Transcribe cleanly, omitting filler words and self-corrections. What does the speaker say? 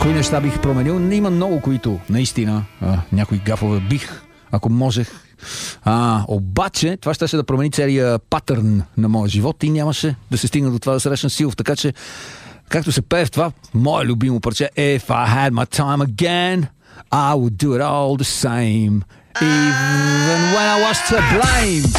Кои неща бих променил? Има много, които наистина някои гафове бих, ако можех. Обаче, това ще да промени целия патърн на моя живот и нямаше да се стигна до това да срещна Силов. Така че, както се пее в това, мое любимо парче If I had my time again, I would do it all the same, even when I was to blame.